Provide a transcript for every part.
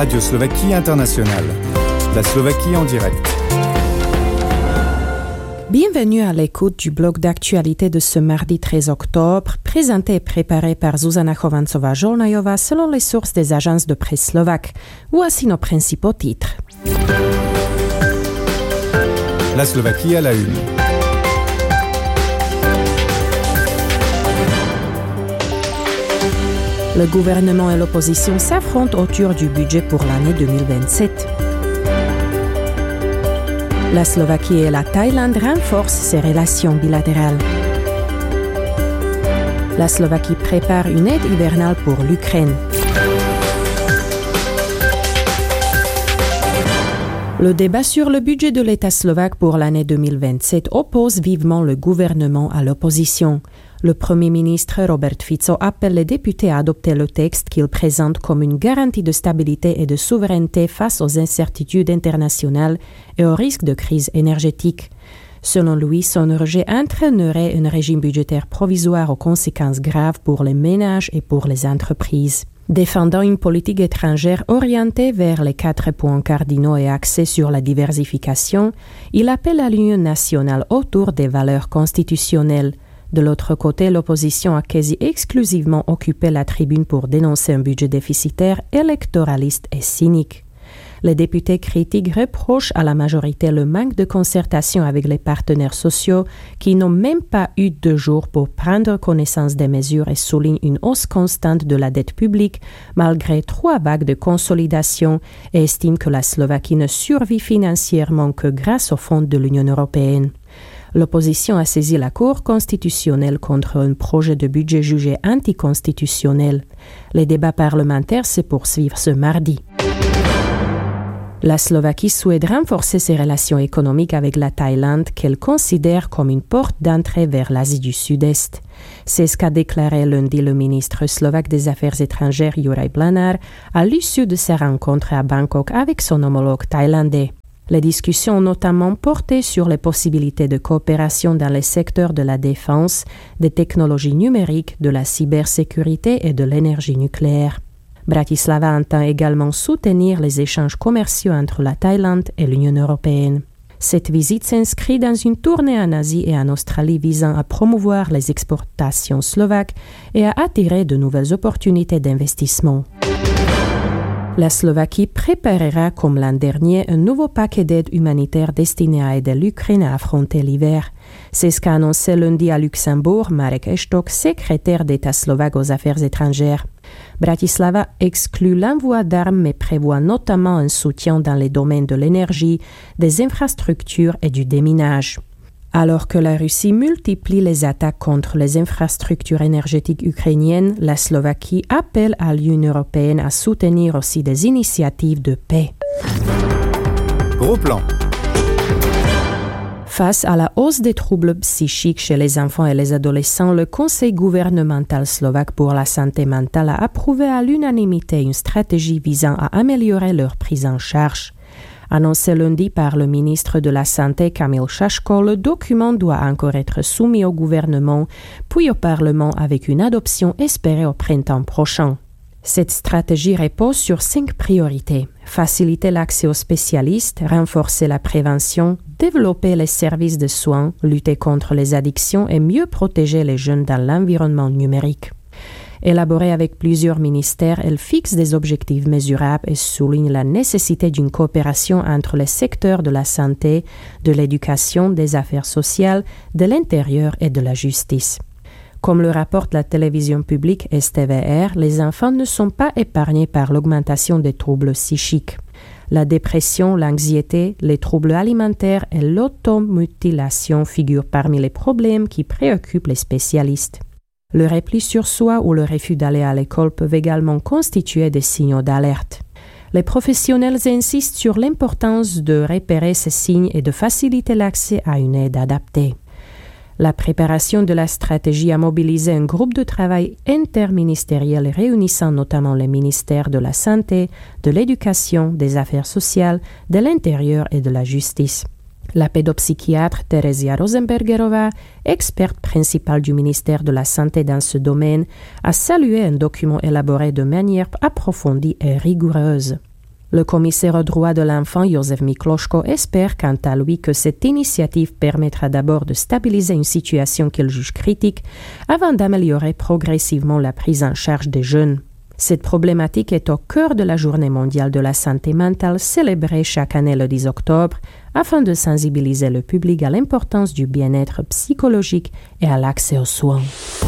Radio Slovaquie Internationale. La Slovaquie en direct. Bienvenue à l'écoute du bloc d'actualité de ce mardi 13 octobre, présenté et préparé par Zuzana Chovancová-Žolnajová selon les sources des agences de presse slovaques. Voici nos principaux titres. La Slovaquie à la une. Le gouvernement et l'opposition s'affrontent autour du budget pour l'année 2027. La Slovaquie et la Thaïlande renforcent ses relations bilatérales. La Slovaquie prépare une aide hivernale pour l'Ukraine. Le débat sur le budget de l'État slovaque pour l'année 2027 oppose vivement le gouvernement à l'opposition. Le Premier ministre Robert Fico appelle les députés à adopter le texte qu'il présente comme une garantie de stabilité et de souveraineté face aux incertitudes internationales et au risque de crise énergétique. Selon lui, son rejet entraînerait un régime budgétaire provisoire aux conséquences graves pour les ménages et pour les entreprises. Défendant une politique étrangère orientée vers les 4 points cardinaux et axée sur la diversification, il appelle à l'union nationale autour des valeurs constitutionnelles. De l'autre côté, l'opposition a quasi exclusivement occupé la tribune pour dénoncer un budget déficitaire, électoraliste et cynique. Les députés critiques reprochent à la majorité le manque de concertation avec les partenaires sociaux qui n'ont même pas eu 2 jours pour prendre connaissance des mesures et soulignent une hausse constante de la dette publique malgré 3 vagues de consolidation et estiment que la Slovaquie ne survit financièrement que grâce aux fonds de l'Union européenne. L'opposition a saisi la Cour constitutionnelle contre un projet de budget jugé anticonstitutionnel. Les débats parlementaires se poursuivent ce mardi. La Slovaquie souhaite renforcer ses relations économiques avec la Thaïlande qu'elle considère comme une porte d'entrée vers l'Asie du Sud-Est. C'est ce qu'a déclaré lundi le ministre slovaque des Affaires étrangères Juraj Blanár à l'issue de sa rencontre à Bangkok avec son homologue thaïlandais. Les discussions ont notamment porté sur les possibilités de coopération dans les secteurs de la défense, des technologies numériques, de la cybersécurité et de l'énergie nucléaire. Bratislava entend également soutenir les échanges commerciaux entre la Thaïlande et l'Union européenne. Cette visite s'inscrit dans une tournée en Asie et en Australie visant à promouvoir les exportations slovaques et à attirer de nouvelles opportunités d'investissement. La Slovaquie préparera, comme l'an dernier, un nouveau paquet d'aide humanitaire destiné à aider l'Ukraine à affronter l'hiver. C'est ce qu'a annoncé lundi à Luxembourg Marek Eštok, secrétaire d'État slovaque aux Affaires étrangères. Bratislava exclut l'envoi d'armes mais prévoit notamment un soutien dans les domaines de l'énergie, des infrastructures et du déminage. Alors que la Russie multiplie les attaques contre les infrastructures énergétiques ukrainiennes, la Slovaquie appelle à l'Union européenne à soutenir aussi des initiatives de paix. Gros plan. Face à la hausse des troubles psychiques chez les enfants et les adolescents, le Conseil gouvernemental slovaque pour la santé mentale a approuvé à l'unanimité une stratégie visant à améliorer leur prise en charge. Annoncé lundi par le ministre de la Santé Kamil Šaško, le document doit encore être soumis au gouvernement, puis au Parlement avec une adoption espérée au printemps prochain. Cette stratégie repose sur 5 priorités. Faciliter l'accès aux spécialistes, renforcer la prévention, développer les services de soins, lutter contre les addictions et mieux protéger les jeunes dans l'environnement numérique. Élaborée avec plusieurs ministères, elle fixe des objectifs mesurables et souligne la nécessité d'une coopération entre les secteurs de la santé, de l'éducation, des affaires sociales, de l'intérieur et de la justice. Comme le rapporte la télévision publique STVR, les enfants ne sont pas épargnés par l'augmentation des troubles psychiques. La dépression, l'anxiété, les troubles alimentaires et l'automutilation figurent parmi les problèmes qui préoccupent les spécialistes. Le repli sur soi ou le refus d'aller à l'école peuvent également constituer des signaux d'alerte. Les professionnels insistent sur l'importance de repérer ces signes et de faciliter l'accès à une aide adaptée. La préparation de la stratégie a mobilisé un groupe de travail interministériel réunissant notamment les ministères de la Santé, de l'Éducation, des Affaires sociales, de l'Intérieur et de la Justice. La pédopsychiatre Terezia Rosenbergerová, experte principale du ministère de la Santé dans ce domaine, a salué un document élaboré de manière approfondie et rigoureuse. Le commissaire aux droits de l'enfant, Jozef Mikloško, espère quant à lui que cette initiative permettra d'abord de stabiliser une situation qu'il juge critique avant d'améliorer progressivement la prise en charge des jeunes. Cette problématique est au cœur de la Journée mondiale de la santé mentale célébrée chaque année le 10 octobre afin de sensibiliser le public à l'importance du bien-être psychologique et à l'accès aux soins.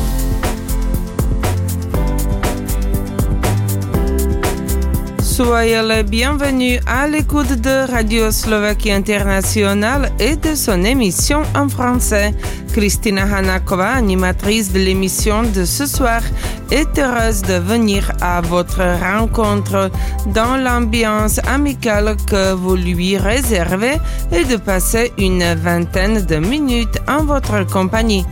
Soyez les bienvenus à l'écoute de Radio Slovaquie Internationale et de son émission en français. Kristina Hanakova, animatrice de l'émission de ce soir, est heureuse de venir à votre rencontre dans l'ambiance amicale que vous lui réservez et de passer une vingtaine de minutes en votre compagnie.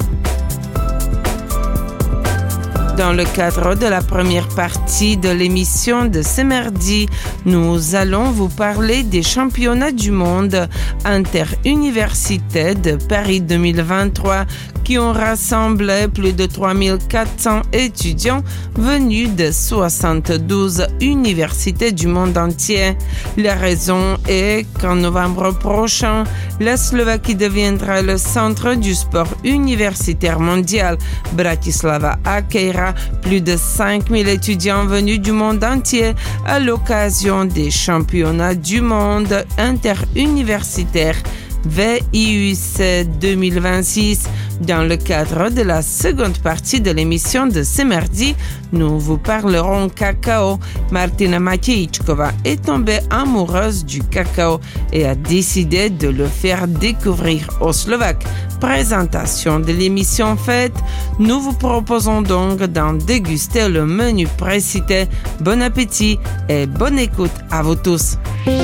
Dans le cadre de la première partie de l'émission de ce mardi, nous allons vous parler des championnats du monde interuniversités de Paris 2023 qui ont rassemblé plus de 3400 étudiants venus de 72 universités du monde entier. La raison est qu'en novembre prochain, la Slovaquie deviendra le centre du sport universitaire mondial. Bratislava accueillera plus de 5000 étudiants venus du monde entier à l'occasion des championnats du monde interuniversitaires VIUC 2026. Dans le cadre de la seconde partie de l'émission de ce mardi, nous vous parlerons cacao. Martina Matejčková est tombée amoureuse du cacao et a décidé de le faire découvrir aux Slovaques. Présentation de l'émission faite, nous vous proposons donc d'en déguster le menu précité. Bon appétit et bonne écoute à vous tous.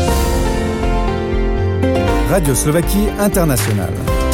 Radio Slovaquie Internationale.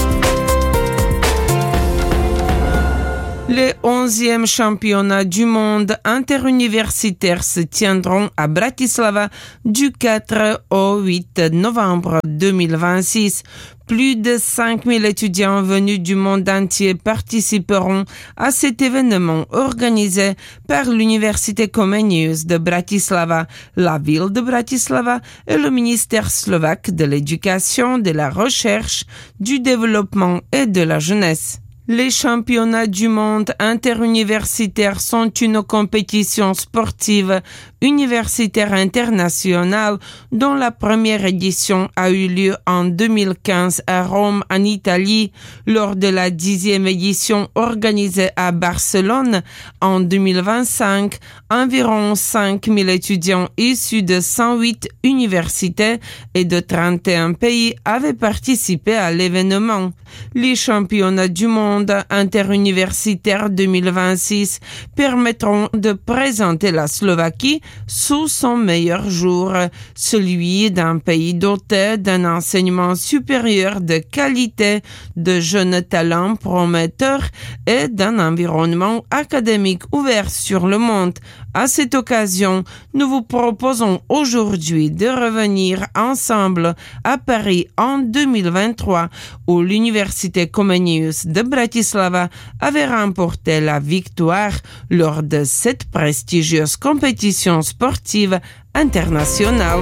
Les 11e championnats du monde interuniversitaires se tiendront à Bratislava du 4 au 8 novembre 2026. Plus de 5000 étudiants venus du monde entier participeront à cet événement organisé par l'Université Comenius de Bratislava, la ville de Bratislava et le ministère slovaque de l'Éducation, de la Recherche, du Développement et de la Jeunesse. Les championnats du monde interuniversitaires sont une compétition sportive universitaire internationale dont la première édition a eu lieu en 2015 à Rome, en Italie, lors de la 10e édition organisée à Barcelone en 2025. Environ 5000 étudiants issus de 108 universités et de 31 pays avaient participé à l'événement. Les championnats du monde interuniversitaire 2026 permettront de présenter la Slovaquie sous son meilleur jour, celui d'un pays doté d'un enseignement supérieur de qualité, de jeunes talents prometteurs et d'un environnement académique ouvert sur le monde. À cette occasion, nous vous proposons aujourd'hui de revenir ensemble à Paris en 2023, où l'Université Comenius de Bratislava avait remporté la victoire lors de cette prestigieuse compétition sportive internationale.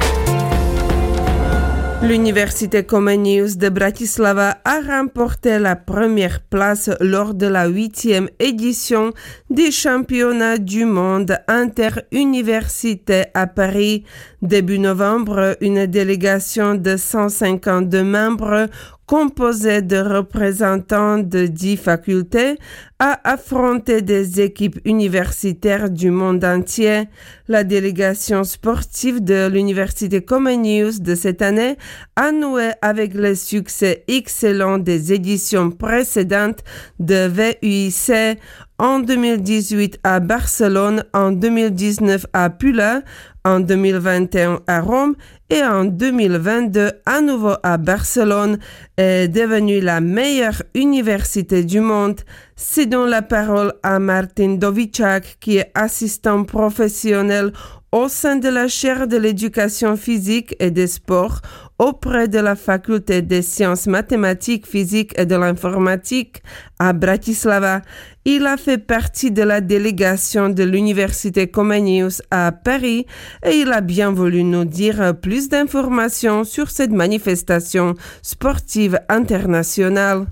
L'Université Comenius de Bratislava a remporté la première place lors de la 8e édition des championnats du monde interuniversités à Paris. Début novembre, une délégation de 152 membres composée de représentants de 10 facultés, a affronté des équipes universitaires du monde entier. La délégation sportive de l'Université Comenius de cette année a noué avec le succès excellent des éditions précédentes de VUIC en 2018 à Barcelone, en 2019 à Pula, en 2021 à Rome et en 2022 à nouveau à Barcelone, est devenue la meilleure université du monde. Cédons la parole à Martin Dovičák, qui est assistant professionnel au sein de la chaire de l'éducation physique et des sports auprès de la faculté des sciences mathématiques, physiques et de l'informatique à Bratislava. Il a fait partie de la délégation de l'Université Comenius à Paris et il a bien voulu nous dire plus d'informations sur cette manifestation sportive internationale.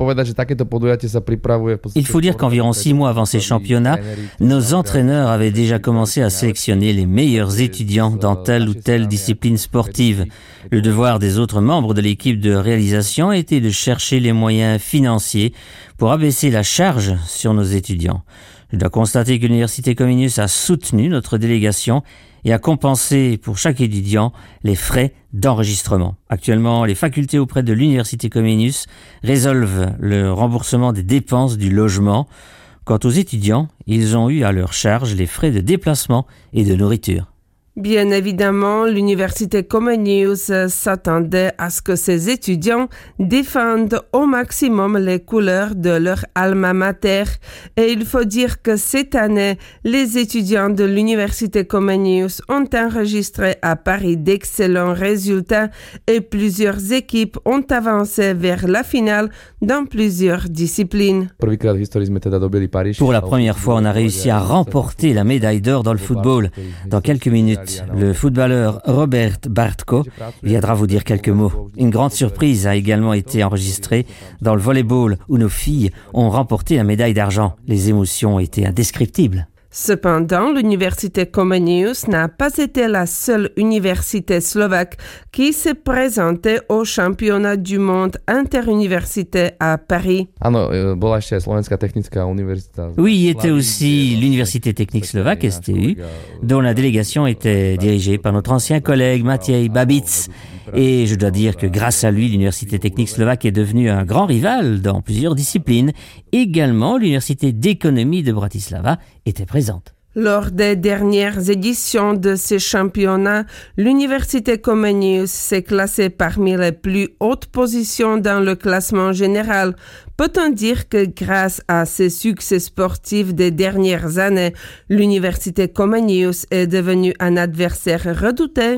Il faut dire qu'environ 6 mois avant ces championnats, nos entraîneurs avaient déjà commencé à sélectionner les meilleurs étudiants dans telle ou telle discipline sportive. Le devoir des autres membres de l'équipe de réalisation était de chercher les moyens financiers pour abaisser la charge sur nos étudiants. Je dois constater que l'Université Comenius a soutenu notre délégation et a compensé pour chaque étudiant les frais d'enregistrement. Actuellement, les facultés auprès de l'Université Comenius résolvent le remboursement des dépenses du logement. Quant aux étudiants, ils ont eu à leur charge les frais de déplacement et de nourriture. Bien évidemment, l'Université Comenius s'attendait à ce que ses étudiants défendent au maximum les couleurs de leur alma mater. Et il faut dire que cette année, les étudiants de l'Université Comenius ont enregistré à Paris d'excellents résultats et plusieurs équipes ont avancé vers la finale dans plusieurs disciplines. Pour la première fois, on a réussi à remporter la médaille d'or dans le football. Dans quelques minutes, le footballeur Robert Bartko viendra vous dire quelques mots. Une grande surprise a également été enregistrée dans le volleyball où nos filles ont remporté la médaille d'argent. Les émotions ont été indescriptibles. Cependant, l'Université Comenius n'a pas été la seule université slovaque qui s'est présentée au championnat du monde interuniversité à Paris. Oui, il y était aussi l'Université technique slovaque, STU, dont la délégation était dirigée par notre ancien collègue Matěj Babic. Et je dois dire que grâce à lui, l'Université technique slovaque est devenue un grand rival dans plusieurs disciplines. Également, l'Université d'économie de Bratislava était présente. Lors des dernières éditions de ces championnats, l'Université Comenius s'est classée parmi les plus hautes positions dans le classement général. Peut-on dire que grâce à ces succès sportifs des dernières années, l'Université Comenius est devenue un adversaire redouté?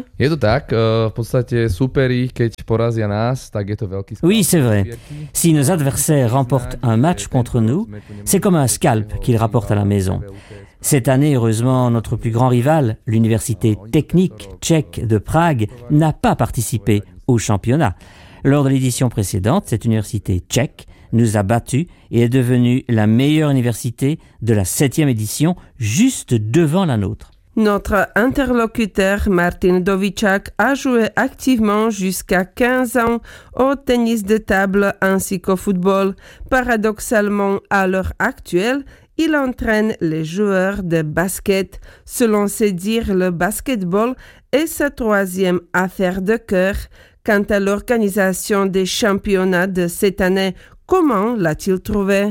Oui, c'est vrai. Si nos adversaires remportent un match contre nous, c'est comme un scalp qu'ils rapportent à la maison. Cette année, heureusement, notre plus grand rival, l'Université technique tchèque de Prague, n'a pas participé au championnat. Lors de l'édition précédente, cette université tchèque nous a battus et est devenue la meilleure université de la 7e édition, juste devant la nôtre. Notre interlocuteur Martin Dovičák a joué activement jusqu'à 15 ans au tennis de table ainsi qu'au football. Paradoxalement, à l'heure actuelle, il entraîne les joueurs de basket. Selon ses dires, le basketball est sa 3e affaire de cœur. Quant à l'organisation des championnats de cette année, comment l'a-t-il trouvé?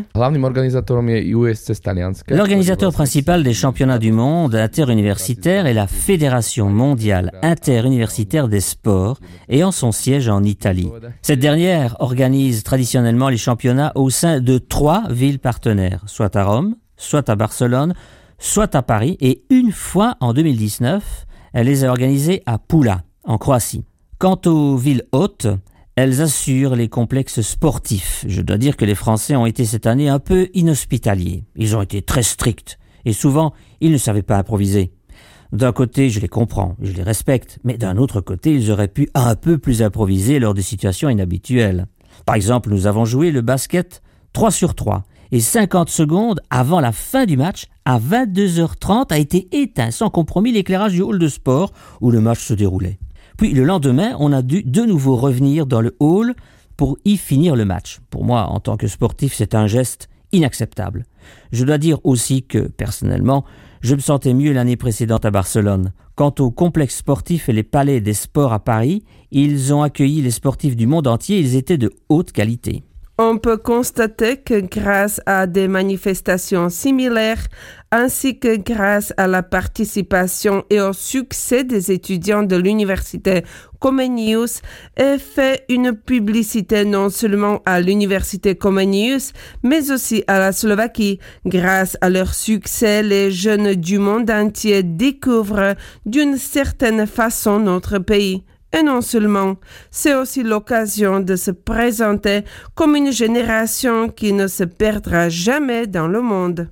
L'organisateur principal des championnats du monde interuniversitaires est la Fédération mondiale interuniversitaire des sports, ayant son siège en Italie. Cette dernière organise traditionnellement les championnats au sein de 3 villes partenaires, soit à Rome, soit à Barcelone, soit à Paris, et une fois en 2019, elle les a organisés à Pula, en Croatie. Quant aux villes hôtes, elles assurent les complexes sportifs. Je dois dire que les Français ont été cette année un peu inhospitaliers. Ils ont été très stricts et souvent, ils ne savaient pas improviser. D'un côté, je les comprends, je les respecte, mais d'un autre côté, ils auraient pu un peu plus improviser lors de situations inhabituelles. Par exemple, nous avons joué le basket 3 sur 3 et 50 secondes avant la fin du match, à 22h30, a été éteint sans compromis l'éclairage du hall de sport où le match se déroulait. Puis le lendemain, on a dû de nouveau revenir dans le hall pour y finir le match. Pour moi, en tant que sportif, c'est un geste inacceptable. Je dois dire aussi que, personnellement, je me sentais mieux l'année précédente à Barcelone. Quant au complexe sportif et les palais des sports à Paris, ils ont accueilli les sportifs du monde entier, ils étaient de haute qualité. On peut constater que grâce à des manifestations similaires, ainsi que grâce à la participation et au succès des étudiants de l'université Comenius, est fait une publicité non seulement à l'université Comenius, mais aussi à la Slovaquie. Grâce à leur succès, les jeunes du monde entier découvrent d'une certaine façon notre pays. Et non seulement, c'est aussi l'occasion de se présenter comme une génération qui ne se perdra jamais dans le monde.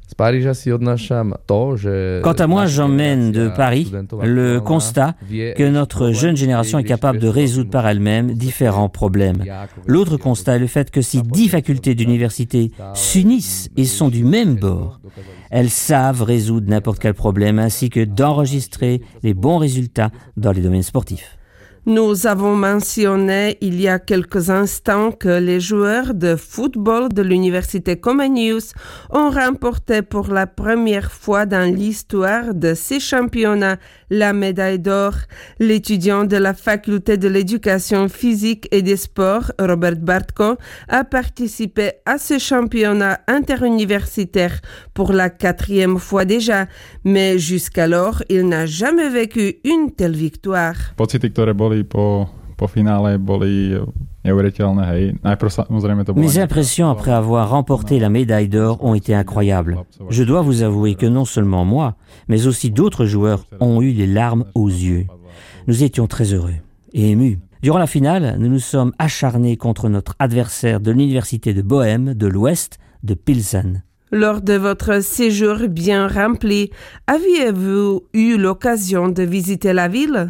Quant à moi, j'emmène de Paris le constat que notre jeune génération est capable de résoudre par elle-même différents problèmes. L'autre constat est le fait que si 10 facultés d'université s'unissent et sont du même bord, elles savent résoudre n'importe quel problème ainsi que d'enregistrer les bons résultats dans les domaines sportifs. Nous avons mentionné il y a quelques instants que les joueurs de football de l'université Comenius ont remporté pour la première fois dans l'histoire de ces championnats la médaille d'or. L'étudiant de la faculté de l'éducation physique et des sports, Robert Bartko, a participé à ce championnat interuniversitaire pour la 4e fois déjà, mais jusqu'alors, il n'a jamais vécu une telle victoire. Mes impressions après avoir remporté la médaille d'or ont été incroyables. Je dois vous avouer que non seulement moi, mais aussi d'autres joueurs ont eu les larmes aux yeux. Nous étions très heureux et émus. Durant la finale, nous nous sommes acharnés contre notre adversaire de l'université de Bohême de l'Ouest, de Pilsen. Lors de votre séjour bien rempli, aviez-vous eu l'occasion de visiter la ville?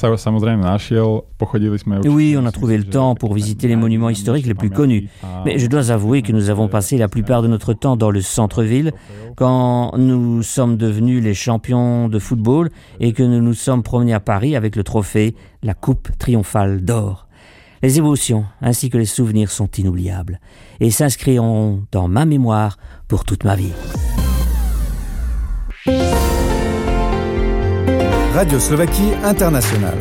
Oui, on a trouvé le temps pour visiter les monuments historiques les plus connus. Mais je dois avouer que nous avons passé la plupart de notre temps dans le centre-ville quand nous sommes devenus les champions de football et que nous nous sommes promenés à Paris avec le trophée, la coupe triomphale d'or. Les émotions ainsi que les souvenirs sont inoubliables et s'inscriront dans ma mémoire pour toute ma vie. Radio Slovaquie Internationale.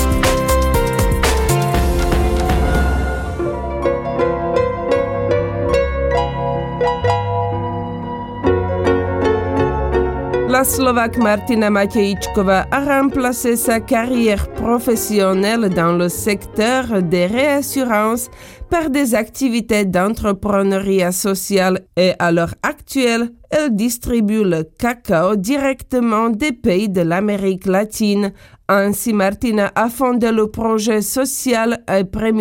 La Slovaque Martina Matejčková a remplacé sa carrière professionnelle dans le secteur des réassurances par des activités d'entrepreneuriat social et à l'heure actuelle, elle distribue le cacao directement des pays de l'Amérique latine. Ainsi, Martina a fondé le projet social et